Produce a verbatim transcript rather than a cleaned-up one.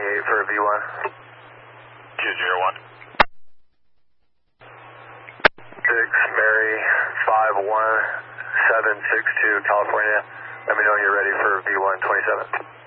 twenty-eight for a V one. two zero one. six Mary five one seven six two California. Let me know when you're ready for V one twenty-seven.